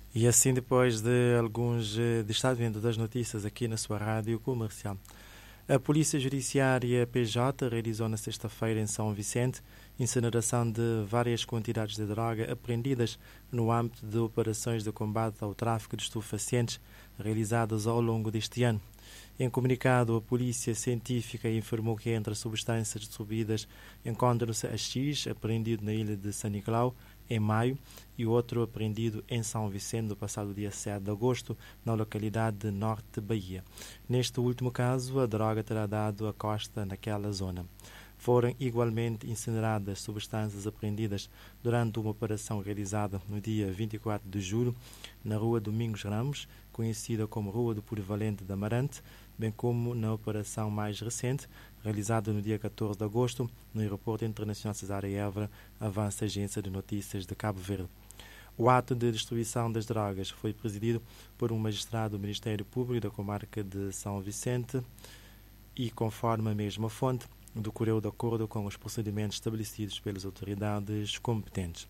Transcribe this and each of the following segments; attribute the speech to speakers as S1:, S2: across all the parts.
S1: E assim, depois de alguns destaques das notícias aqui na sua rádio comercial. A Polícia Judiciária PJ realizou na sexta-feira em São Vicente incineração de várias quantidades de droga apreendidas no âmbito de operações de combate ao tráfico de estupefacientes realizadas ao longo deste ano. Em comunicado, a Polícia Científica informou que entre as substâncias distribuídas encontram-se a X, apreendido na ilha de São Nicolau, em maio, e outro apreendido em São Vicente no passado dia 7 de agosto, na localidade de Norte Bahia. Neste último caso, a droga terá dado a costa naquela zona. Foram igualmente incineradas substâncias apreendidas durante uma operação realizada no dia 24 de julho na Rua Domingos Ramos, conhecida como Rua do Polivalente de Amarante, bem como na operação mais recente, realizada no dia 14 de agosto no Aeroporto Internacional Cesário Évora, avança a Agência de Notícias de Cabo Verde. O ato de distribuição das drogas foi presidido por um magistrado do Ministério Público da comarca de São Vicente e, conforme a mesma fonte, decorreu de acordo com os procedimentos estabelecidos pelas autoridades competentes.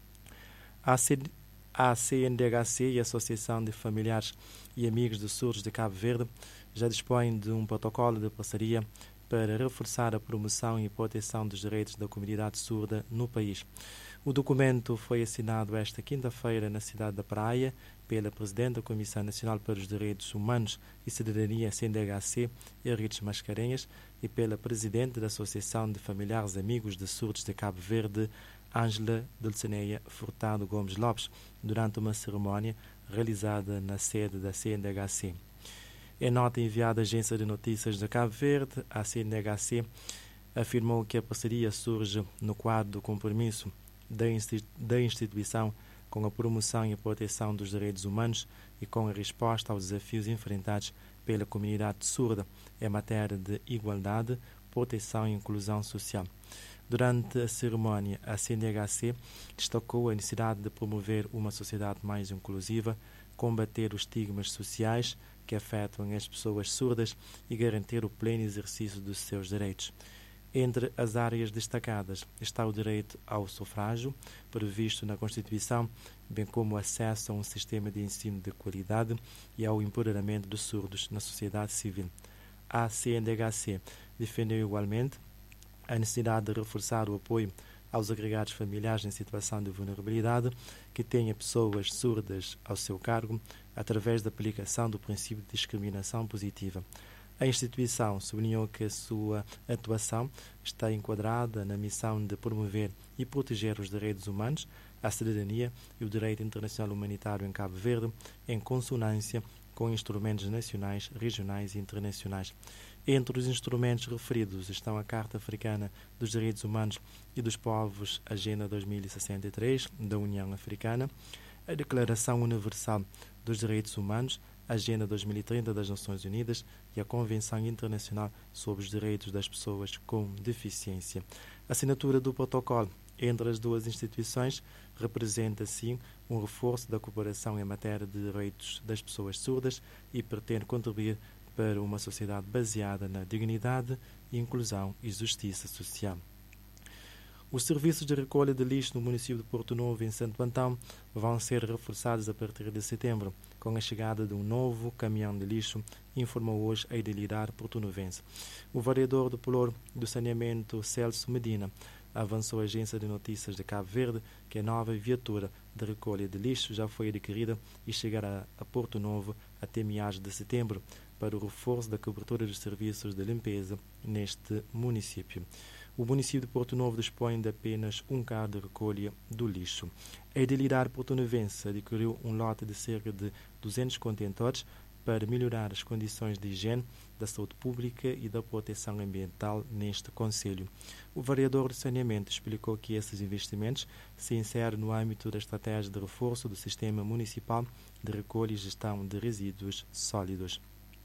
S1: A CNDHC e a Associação de Familiares e Amigos de Surdos de Cabo Verde já dispõem de um protocolo de parceria para reforçar a promoção e proteção dos direitos da comunidade surda no país. O documento foi assinado esta quinta-feira na cidade da Praia pela Presidente da Comissão Nacional para os Direitos Humanos e Cidadania CNDHC, Henriques Mascarenhas, e pela Presidente da Associação de Familiares Amigos de Surdos de Cabo Verde, Ângela Dulcinea Furtado Gomes Lopes, durante uma cerimónia realizada na sede da CNDHC. Em nota enviada à Agência de Notícias de Cabo Verde, a CNDHC afirmou que a parceria surge no quadro do compromisso da instituição com a promoção e a proteção dos direitos humanos e com a resposta aos desafios enfrentados pela comunidade surda em matéria de igualdade, proteção e inclusão social. Durante a cerimónia, a CNDHC destacou a necessidade de promover uma sociedade mais inclusiva, combater os estigmas sociais que afetam as pessoas surdas e garantir o pleno exercício dos seus direitos. Entre as áreas destacadas está o direito ao sufrágio, previsto na Constituição, bem como o acesso a um sistema de ensino de qualidade e ao empoderamento dos surdos na sociedade civil. A CNDHC defendeu igualmente a necessidade de reforçar o apoio aos agregados familiares em situação de vulnerabilidade que tenha pessoas surdas ao seu cargo, através da aplicação do princípio de discriminação positiva. A instituição sublinhou que a sua atuação está enquadrada na missão de promover e proteger os direitos humanos, a cidadania e o direito internacional humanitário em Cabo Verde, em consonância com instrumentos nacionais, regionais e internacionais. Entre os instrumentos referidos estão a Carta Africana dos Direitos Humanos e dos Povos, Agenda 2063, da União Africana, a Declaração Universal dos Direitos Humanos, Agenda 2030 das Nações Unidas e a Convenção Internacional sobre os Direitos das Pessoas com Deficiência. A assinatura do protocolo entre as duas instituições representa, assim, um reforço da cooperação em matéria de direitos das pessoas surdas e pretende contribuir para uma sociedade baseada na dignidade, inclusão e justiça social. Os serviços de recolha de lixo no município de Porto Novo, em Santo Antão, vão ser reforçados a partir de setembro, com a chegada de um novo caminhão de lixo, informou hoje a Idilidade porto-novense. O vereador do Pelour do Saneamento, Celso Medina, avançou a Agência de Notícias de Cabo Verde que a nova viatura de recolha de lixo já foi adquirida e chegará a Porto Novo até meados de setembro, para o reforço da cobertura dos serviços de limpeza neste município. O município de Porto Novo dispõe de apenas um carro de recolha do lixo. A Idilidade porto-novense adquiriu um lote de cerca de 200 contentores para melhorar as condições de higiene, da saúde pública e da proteção ambiental neste concelho. O vereador de saneamento explicou que esses investimentos se inserem no âmbito da estratégia de reforço do sistema municipal de recolha e gestão de resíduos sólidos.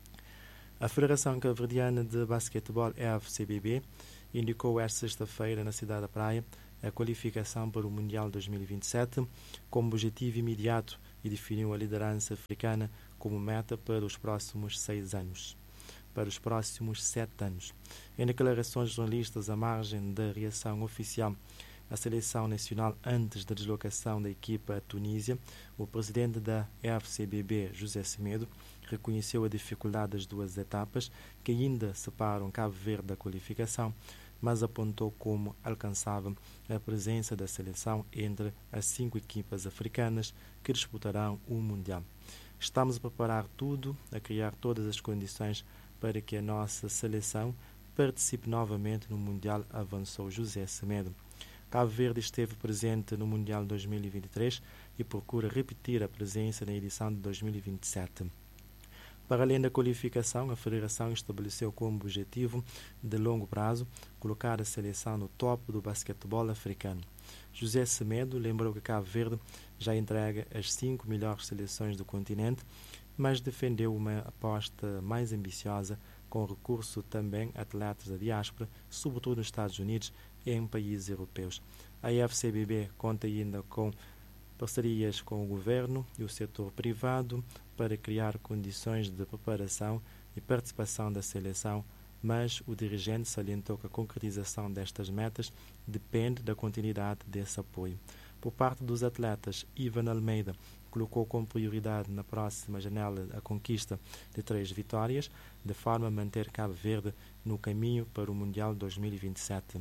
S1: A Federação Cabo-Verdiana de Basquetebol, FCBB, indicou esta sexta-feira na cidade da Praia a qualificação para o Mundial 2027 como objetivo imediato e definiu a liderança africana como meta para os próximos 6 anos. Para os próximos 7 anos. Em declarações jornalistas à margem da reação oficial a seleção nacional antes da deslocação da equipa à Tunísia, o presidente da FCBB, José Semedo, reconheceu a dificuldade das duas etapas que ainda separam Cabo Verde da qualificação, mas apontou como alcançável a presença da seleção entre as 5 equipas africanas que disputarão o Mundial. Estamos a preparar tudo, a criar todas as condições para que a nossa seleção participe novamente no Mundial, avançou José Semedo. Cabo Verde esteve presente no Mundial 2023 e procura repetir a presença na edição de 2027. Para além da qualificação, a Federação estabeleceu como objetivo de longo prazo colocar a seleção no topo do basquetebol africano. José Semedo lembrou que Cabo Verde já entrega as 5 melhores seleções do continente, mas defendeu uma aposta mais ambiciosa com recurso também a atletas da diáspora, sobretudo nos Estados Unidos e em países europeus. A FCBB conta ainda com parcerias com o governo e o setor privado para criar condições de preparação e participação da seleção, mas o dirigente salientou que a concretização destas metas depende da continuidade desse apoio. Por parte dos atletas, Ivan Almeida colocou como prioridade na próxima janela a conquista de 3 vitórias, de forma a manter Cabo Verde no caminho para o Mundial 2027.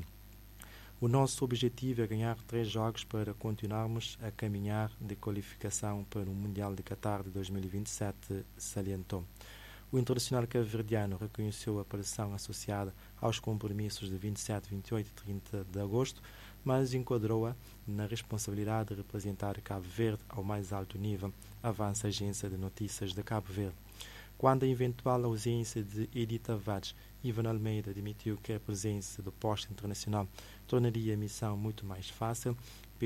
S1: O nosso objetivo é ganhar 3 jogos para continuarmos a caminhar de qualificação para o Mundial de Qatar de 2027, salientou. O internacional cabo-verdiano reconheceu a pressão associada aos compromissos de 27, 28 e 30 de agosto, mas enquadrou-a na responsabilidade de representar Cabo Verde ao mais alto nível, avança a agência de notícias de Cabo Verde. Quando a eventual ausência de Edith Tavares, Ivan Almeida admitiu que a presença do posto internacional tornaria a missão muito mais fácil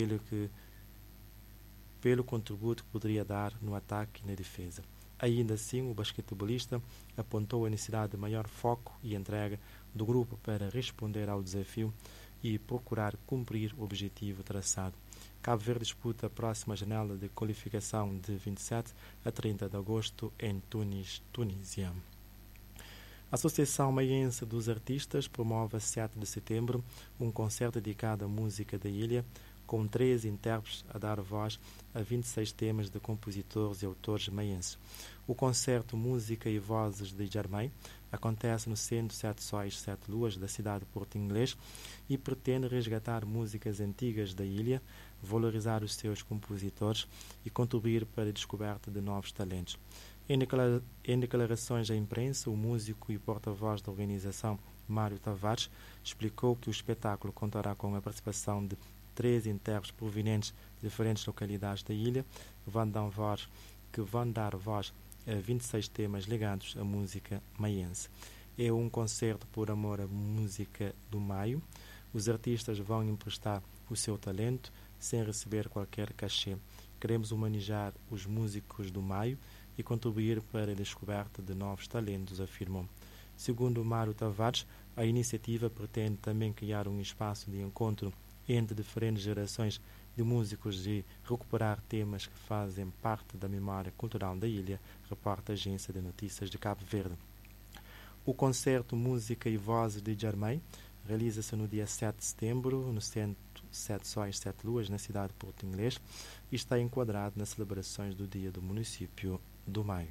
S1: pelo contributo que poderia dar no ataque e na defesa. Ainda assim, o basquetebolista apontou a necessidade de maior foco e entrega do grupo para responder ao desafio e procurar cumprir o objetivo traçado. Cabo Verde disputa a próxima janela de qualificação de 27 a 30 de agosto em Tunísia. A Associação Maiense dos Artistas promove a 7 de setembro um concerto dedicado à música da ilha, com 13 intérpretes a dar voz a 26 temas de compositores e autores maienses. O concerto Música e Vozes de Jarmai acontece no Centro 7 Sóis, 7 Luas da cidade de Porto Inglês e pretende resgatar músicas antigas da ilha, valorizar os seus compositores e contribuir para a descoberta de novos talentos. Em declarações à imprensa, o músico e porta-voz da organização, Mário Tavares, explicou que o espetáculo contará com a participação de 13 intérpretes provenientes de diferentes localidades da ilha, que vão dar voz a 26 temas ligados à música maiense. É um concerto por amor à música do Maio. Os artistas vão emprestar o seu talento sem receber qualquer cachê. Queremos humanizar os músicos do Maio e contribuir para a descoberta de novos talentos, afirmou. Segundo Mário Tavares, a iniciativa pretende também criar um espaço de encontro entre diferentes gerações de músicos e recuperar temas que fazem parte da memória cultural da ilha, reporta a agência de notícias de Cabo Verde. O concerto Música e Vozes de Jarmai realiza-se no dia 7 de setembro, no Centro 7 Sóis, 7 Luas, na cidade de Porto Inglês, e está enquadrado nas celebrações do Dia do Município do Maio.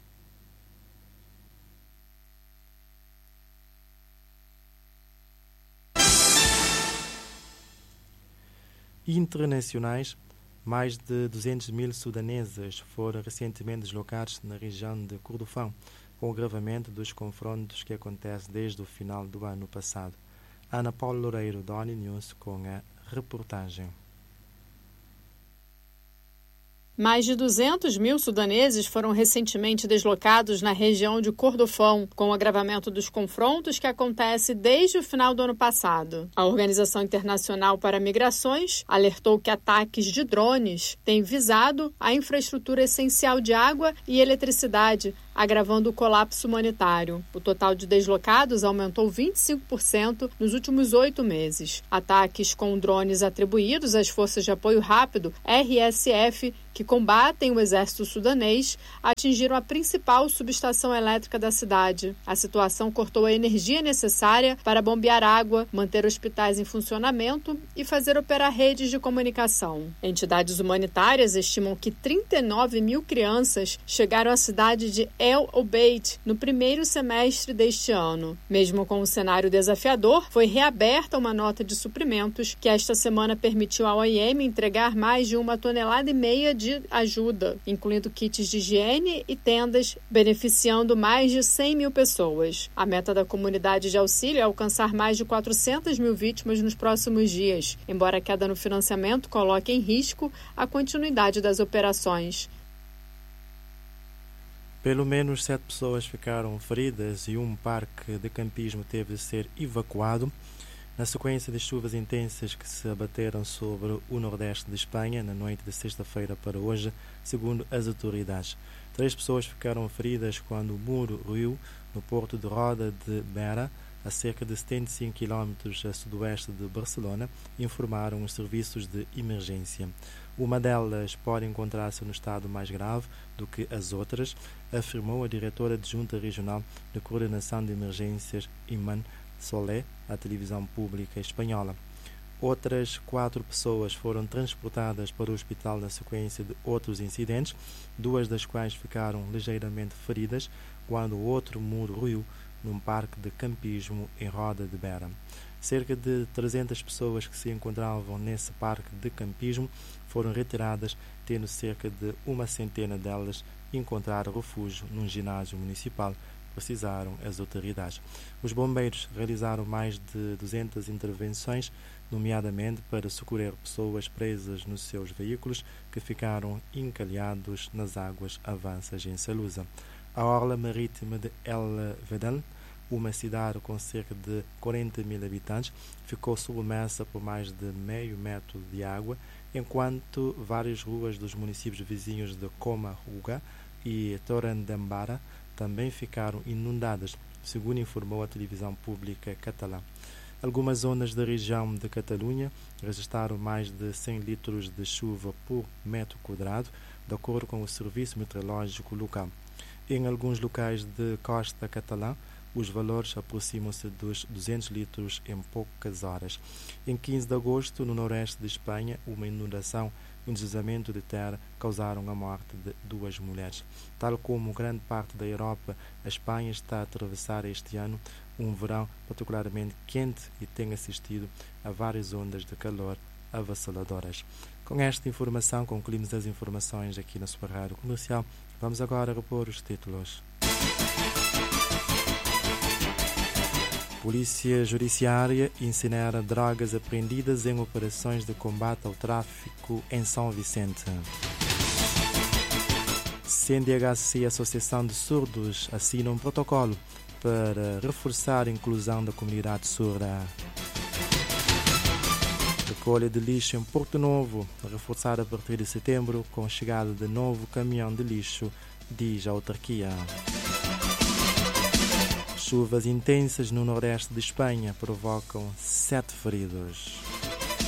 S1: Internacionais, mais de 200 mil sudaneses foram recentemente deslocados na região de Kordofão, com o agravamento dos confrontos que acontecem desde o final do ano passado. Ana Paula Loureiro, da ONU News, com a reportagem.
S2: Mais de 200 mil sudaneses foram recentemente deslocados na região de Kordofão, com o agravamento dos confrontos que acontece desde o final do ano passado. A Organização Internacional para Migrações alertou que ataques de drones têm visado a infraestrutura essencial de água e eletricidade, agravando o colapso humanitário. O total de deslocados aumentou 25% nos últimos 8 meses. Ataques com drones atribuídos às Forças de Apoio Rápido, RSF, que combatem o exército sudanês, atingiram a principal subestação elétrica da cidade. A situação cortou a energia necessária para bombear água, manter hospitais em funcionamento e fazer operar redes de comunicação. Entidades humanitárias estimam que 39 mil crianças chegaram à cidade de El Obeid no primeiro semestre deste ano. Mesmo com um cenário desafiador, foi reaberta uma nota de suprimentos que esta semana permitiu à OIM entregar mais de 1,5 toneladas de ajuda, incluindo kits de higiene e tendas, beneficiando mais de 100 mil pessoas. A meta da comunidade de auxílio é alcançar mais de 400 mil vítimas nos próximos dias, embora a queda no financiamento coloque em risco a continuidade das operações.
S1: Pelo menos 7 pessoas ficaram feridas e um parque de campismo teve de ser evacuado na sequência de chuvas intensas que se abateram sobre o nordeste de Espanha na noite de sexta-feira para hoje, segundo as autoridades. 3 pessoas ficaram feridas quando o muro ruiu no porto de Roda de Berà, a cerca de 75 km a sudoeste de Barcelona, informaram os serviços de emergência. Uma delas pode encontrar-se no estado mais grave do que as outras, afirmou a diretora adjunta regional de coordenação de emergências, Iman Solé, à televisão pública espanhola. Outras 4 pessoas foram transportadas para o hospital na sequência de outros incidentes, 2 das quais ficaram ligeiramente feridas quando o outro muro ruiu num parque de campismo em Roda de Berà. Cerca de 300 pessoas que se encontravam nesse parque de campismo foram retiradas, tendo cerca de 100 delas encontrado refúgio num ginásio municipal, precisaram as autoridades. Os bombeiros realizaram mais de 200 intervenções, nomeadamente para socorrer pessoas presas nos seus veículos que ficaram encalhados nas águas avansas em Salusa. A orla marítima de El Vedel, uma cidade com cerca de 40 mil habitantes, ficou submersa por mais de meio metro de água, enquanto várias ruas dos municípios vizinhos de Comarruga e Torredembarra também ficaram inundadas, segundo informou a televisão pública catalã. Algumas zonas da região de Catalunha registraram mais de 100 litros de chuva por metro quadrado, de acordo com o Serviço Meteorológico local. Em alguns locais de costa catalã, os valores aproximam-se dos 200 litros em poucas horas. Em 15 de agosto, no noroeste de Espanha, uma inundação e um deslizamento de terra causaram a morte de 2 mulheres. Tal como grande parte da Europa, a Espanha está a atravessar este ano um verão particularmente quente e tem assistido a várias ondas de calor avassaladoras. Com esta informação, concluímos as informações aqui na sua rádio comercial. Vamos agora repor os títulos. Polícia Judiciária incinera drogas apreendidas em operações de combate ao tráfico em São Vicente. CNDHC e Associação de Surdos assinam um protocolo para reforçar a inclusão da comunidade surda. Recolha de lixo em Porto Novo, reforçada a partir de setembro com a chegada de novo caminhão de lixo, diz a autarquia. Chuvas intensas no nordeste de Espanha provocam 7 feridos.